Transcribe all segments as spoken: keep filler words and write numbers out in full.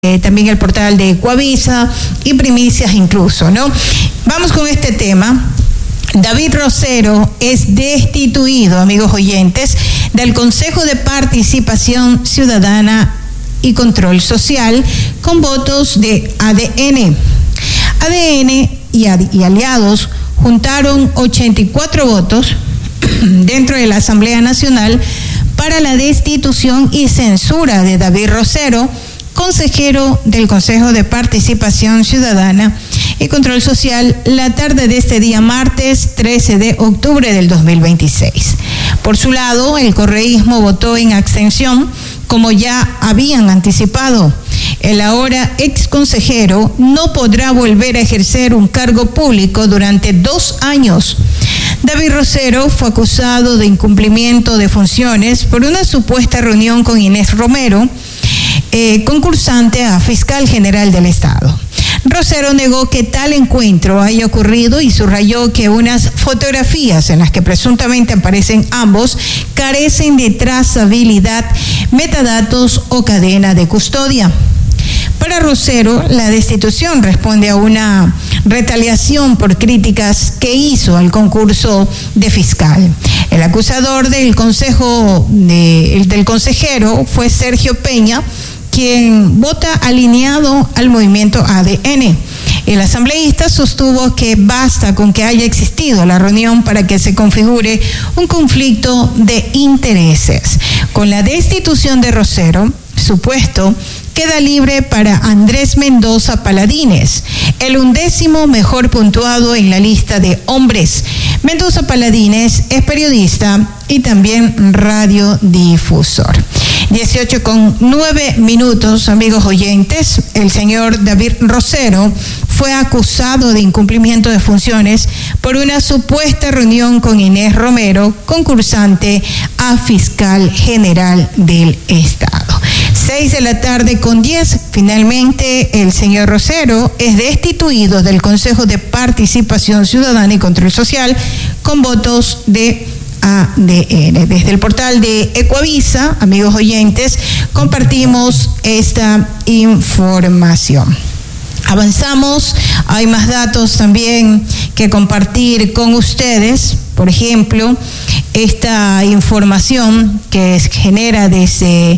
Eh, también el portal de Ecuavisa y Primicias incluso, ¿no? Vamos con este tema. David Rosero es destituido, amigos oyentes, del Consejo de Participación Ciudadana y Control Social con votos de A D N. A D N y, y aliados juntaron ochenta y cuatro votos dentro de la Asamblea Nacional para la destitución y censura de David Rosero, consejero del Consejo de Participación Ciudadana y Control Social, la tarde de este día martes trece de octubre del dos mil veintiséis. Por su lado, el correísmo votó en abstención, como ya habían anticipado. El ahora ex consejero no podrá volver a ejercer un cargo público durante dos años. David Rosero fue acusado de incumplimiento de funciones por una supuesta reunión con Inés Romero, Eh, concursante a fiscal general del Estado. Rosero negó que tal encuentro haya ocurrido y subrayó que unas fotografías en las que presuntamente aparecen ambos carecen de trazabilidad, metadatos o cadena de custodia. Para Rosero, la destitución responde a una retaliación por críticas que hizo al concurso de fiscal. El acusador del consejo de, del consejero fue Sergio Peña, quien vota alineado al movimiento A D N. El asambleísta sostuvo que basta con que haya existido la reunión para que se configure un conflicto de intereses. Con la destitución de Rosero, su puesto queda libre para Andrés Mendoza Paladines, el undécimo mejor puntuado en la lista de hombres. Mendoza Paladines es periodista y también radiodifusor. dieciocho con nueve minutos, amigos oyentes. El señor David Rosero fue acusado de incumplimiento de funciones por una supuesta reunión con Inés Romero, concursante a fiscal general del Estado. Seis de la tarde con diez, finalmente el señor Rosero es destituido del Consejo de Participación Ciudadana y Control Social con votos de A D N. Desde el portal de Ecuavisa, amigos oyentes, compartimos esta información. Avanzamos, hay más datos también que compartir con ustedes. Por ejemplo, esta información que genera desde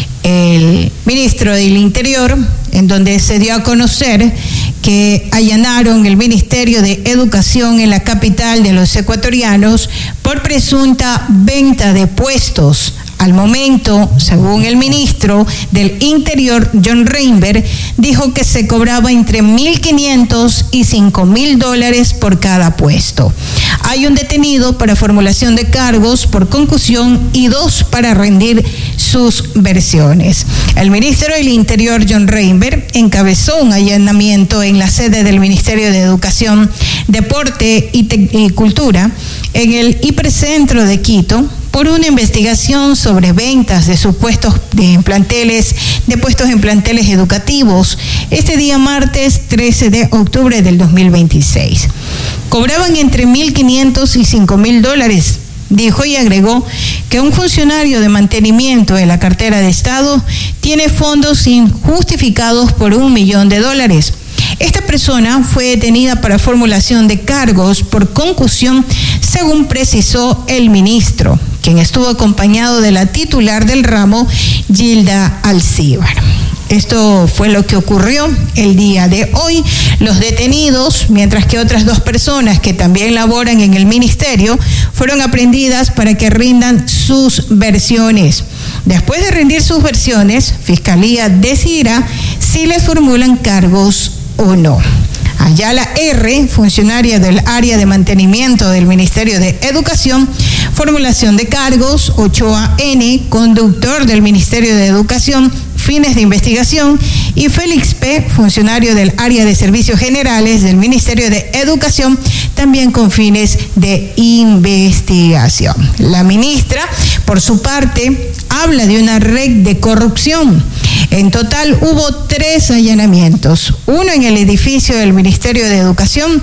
el ministro del Interior, en donde se dio a conocer que allanaron el Ministerio de Educación en la capital de los ecuatorianos por presunta venta de puestos. Al momento, según el ministro del Interior, John Reinberg, dijo que se cobraba entre mil quinientos y cinco mil dólares por cada puesto. Hay un detenido para formulación de cargos por concusión y dos para rendir sus versiones. El ministro del Interior, John Reinberg, encabezó un allanamiento en la sede del Ministerio de Educación, Deporte y, Te- y Cultura en el hipercentro de Quito por una investigación sobre ventas de supuestos de planteles, de puestos en planteles educativos, este día martes trece de octubre del dos mil veintiséis. Cobraban entre mil quinientos y cinco mil dólares, dijo, y agregó que un funcionario de mantenimiento de la cartera de Estado tiene fondos injustificados por un millón de dólares. Esta persona fue detenida para formulación de cargos por concusión, según precisó el ministro, quien estuvo acompañado de la titular del ramo, Gilda Alcíbar. Esto fue lo que ocurrió el día de hoy. Los detenidos, mientras que otras dos personas que también laboran en el ministerio, fueron aprehendidas para que rindan sus versiones. Después de rendir sus versiones, Fiscalía decidirá si les formulan cargos o no. Ayala R., funcionaria del área de mantenimiento del Ministerio de Educación, formulación de cargos. Ochoa N., conductor del Ministerio de Educación, fines de investigación, y Félix P., funcionario del área de servicios generales del Ministerio de Educación, también con fines de investigación. La ministra, por su parte, habla de una red de corrupción. En total hubo tres allanamientos, uno en el edificio del Ministerio de Educación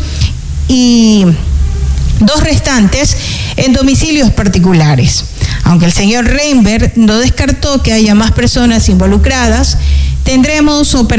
y dos restantes en domicilios particulares. Aunque el señor Reinberg no descartó que haya más personas involucradas, tendremos